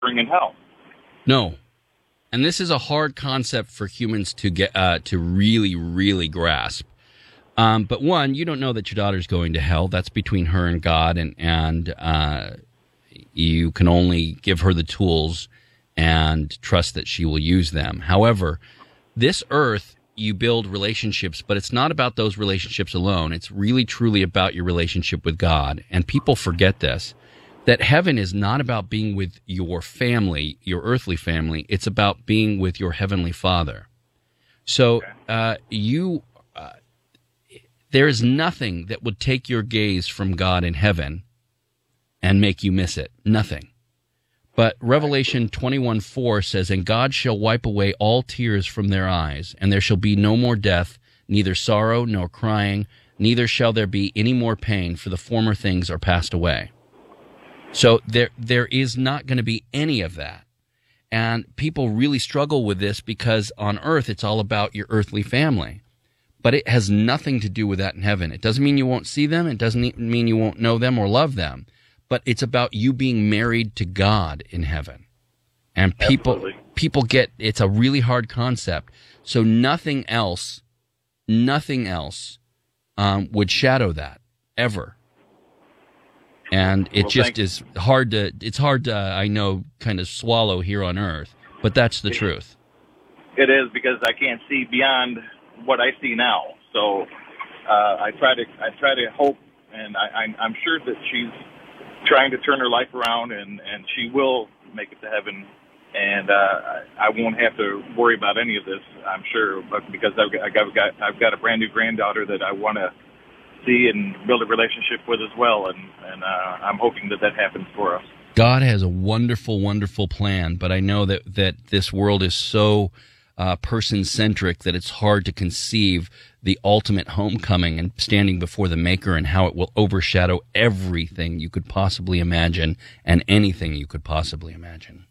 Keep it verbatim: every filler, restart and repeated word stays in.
in hell. No. And this is a hard concept for humans to get uh, to really, really grasp. Um, but one, you don't know that your daughter's going to hell. That's between her and God, and and uh, you can only give her the tools and trust that she will use them. However, this earth, you build relationships, but it's not about those relationships alone. It's really, truly about your relationship with God. And people forget this, that heaven is not about being with your family, your earthly family. It's about being with your heavenly Father. So uh, you, uh, there is nothing that would take your gaze from God in heaven and make you miss it. Nothing. But Revelation twenty-one four says, "And God shall wipe away all tears from their eyes, and there shall be no more death, neither sorrow nor crying, neither shall there be any more pain, for the former things are passed away." So there, there is not going to be any of that. And people really struggle with this because on earth it's all about your earthly family. But it has nothing to do with that in heaven. It doesn't mean you won't see them. It doesn't mean you won't know them or love them. But it's about you being married to God in heaven. And people Absolutely. people get, it's a really hard concept. So nothing else, nothing else um, would shadow that, ever. And it well, just is hard to, it's hard to, I know, kind of swallow here on earth. But that's the it, truth. It is, because I can't see beyond what I see now. So uh, I try to I try to hope, and I, I'm, I'm sure that she's trying to turn her life around, and, and she will make it to heaven, and uh, I won't have to worry about any of this, I'm sure, but because I've got, I've got I've got a brand new granddaughter that I want to see and build a relationship with as well, and, and uh, I'm hoping that that happens for us. God has a wonderful, wonderful plan, but I know that, that this world is so uh, person-centric that it's hard to conceive the ultimate homecoming and standing before the Maker, and how it will overshadow everything you could possibly imagine and anything you could possibly imagine.